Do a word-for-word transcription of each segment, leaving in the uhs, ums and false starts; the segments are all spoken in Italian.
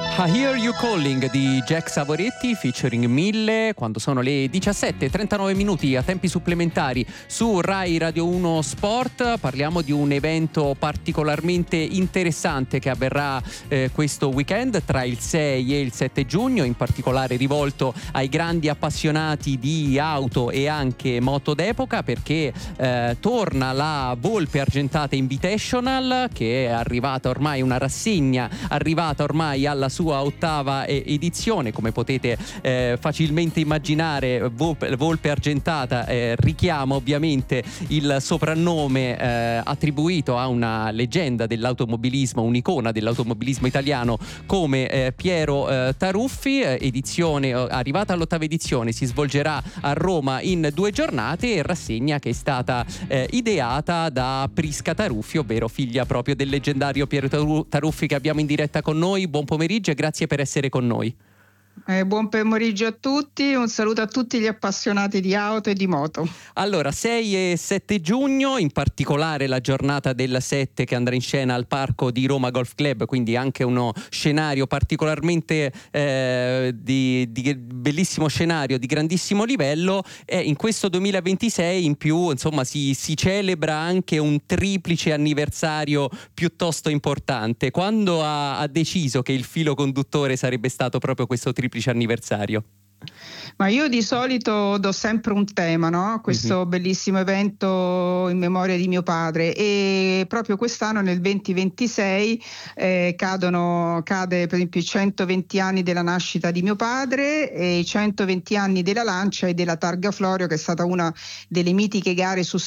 I Hear You Calling di Jack Savoretti featuring Mille, quando sono le diciassette e trentanove minuti a tempi supplementari su Rai Radio uno Sport. Parliamo di un evento particolarmente interessante che avverrà eh, questo weekend tra il sei e il sette giugno, in particolare rivolto ai grandi appassionati di auto e anche moto d'epoca, perché eh, torna la Volpe Argentata Invitational, che è arrivata ormai, una rassegna arrivata ormai alla sua ottava edizione. Come potete eh, facilmente immaginare, Volpe, Volpe Argentata eh, richiama ovviamente il soprannome eh, attribuito a una leggenda dell'automobilismo, un'icona dell'automobilismo italiano come eh, Piero eh, Taruffi. Edizione arrivata all'ottava edizione, si svolgerà a Roma in due giornate, e rassegna che è stata eh, ideata da Prisca Taruffi, ovvero figlia proprio del leggendario Piero Taruffi, che abbiamo in diretta con noi. Buon pomeriggio e grazie per essere con noi. Eh, buon pomeriggio a tutti, un saluto a tutti gli appassionati di auto e di moto. Allora, sei e sette giugno, in particolare la giornata del sette che andrà in scena al parco di Roma Golf Club, quindi anche uno scenario particolarmente eh, di, di bellissimo scenario, di grandissimo livello. E in questo duemilaventisei in più, insomma, si, si celebra anche un triplice anniversario piuttosto importante. Quando ha, ha deciso che il filo conduttore sarebbe stato proprio questo triplice anniversario? Ma io di solito do sempre un tema, no? Questo mm-hmm. bellissimo evento in memoria di mio padre, e proprio quest'anno nel duemilaventisei eh, cadono, cade per esempio i centoventi anni della nascita di mio padre e i centoventi anni della Lancia e della Targa Florio, che è stata una delle mitiche gare su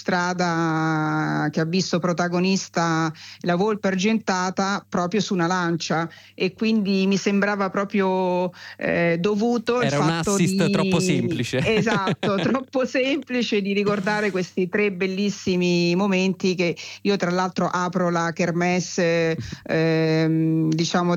strada che ha visto protagonista la Volpe Argentata proprio su una Lancia, e quindi mi sembrava proprio eh, dovuto Era il un fatto assist di... troppo semplice. Esatto, troppo semplice di ricordare questi tre bellissimi momenti che io tra l'altro apro la kermesse ehm, diciamo